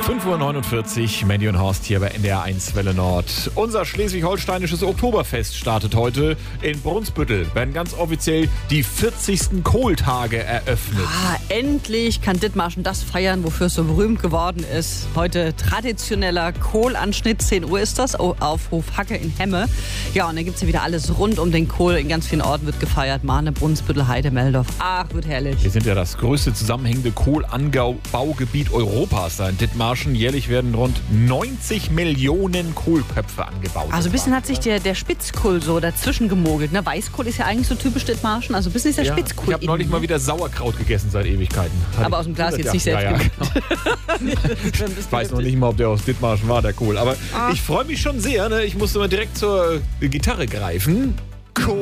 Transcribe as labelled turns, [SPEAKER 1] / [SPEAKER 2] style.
[SPEAKER 1] 5:49 Uhr, Mandy und Horst hier bei NDR 1 Welle Nord. Unser schleswig-holsteinisches Oktoberfest startet heute in Brunsbüttel. Werden ganz offiziell die 40. Kohltage eröffnet.
[SPEAKER 2] Endlich kann Dithmarschen das feiern, wofür es so berühmt geworden ist. Heute traditioneller Kohlanschnitt, 10 Uhr ist das, auf Hof Hacke in Hemme. Ja, und dann gibt es ja wieder alles rund um den Kohl. In ganz vielen Orten wird gefeiert. Mahne, Brunsbüttel, Heide, Meldorf. Ach, wird herrlich.
[SPEAKER 1] Wir sind ja das größte zusammenhängende Kohlanbaugebiet Europas da in Dithmarschen. Jährlich werden rund 90 Millionen Kohlköpfe angebaut.
[SPEAKER 2] Also ein bisschen hat sich der Spitzkohl so dazwischen gemogelt. Ne? Weißkohl ist ja eigentlich so typisch Dithmarschen. Also ein bisschen ist der Spitzkohl.
[SPEAKER 1] Ich habe neulich mal wieder Sauerkraut gegessen seit Ewigkeiten.
[SPEAKER 2] Aber aus dem Glas jetzt nicht selbst gemacht.
[SPEAKER 1] Ich weiß noch nicht mal, ob der aus Dithmarschen war, der Kohl. Aber ich freue mich schon sehr. Ne? Ich musste mal direkt zur Gitarre greifen.